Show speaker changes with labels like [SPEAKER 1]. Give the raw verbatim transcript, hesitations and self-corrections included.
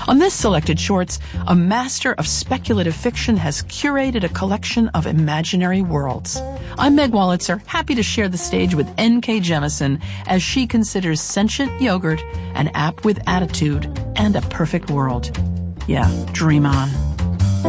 [SPEAKER 1] On this selected shorts, a master of speculative fiction has curated a collection of imaginary worlds. I'm Meg Wolitzer, happy to share the stage with N K Jemisin as she considers sentient yogurt an app with attitude and a perfect world. Yeah, dream on.